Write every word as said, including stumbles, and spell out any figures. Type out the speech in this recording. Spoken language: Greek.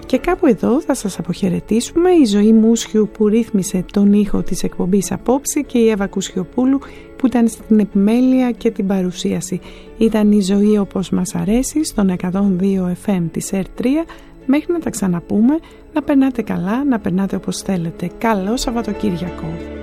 Και κάπου εδώ θα σας αποχαιρετήσουμε. Η Ζωή Μούσιου που ρύθμισε τον ήχο της εκπομπής απόψε και η Εύα Κουσιοπούλου που ήταν στην επιμέλεια και την παρουσίαση. Ήταν η Ζωή όπως μας αρέσει στον εκατόν δύο εφ εμ της ΕΡ τρία. Μέχρι να τα ξαναπούμε, να περνάτε καλά, να περνάτε όπως θέλετε. Καλό Σαββατοκύριακο.